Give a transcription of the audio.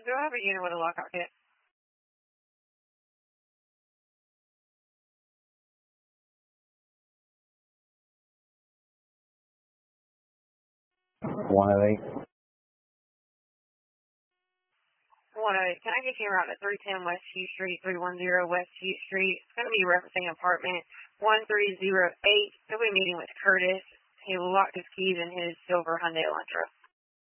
Do I have a unit with a lockout kit? 108. 108. Can I get you around at 310 West Hugh Street, 310 West Hugh Street? It's going to be referencing apartment 1308. He'll be meeting with Curtis. He locked his keys in his silver Hyundai Elantra.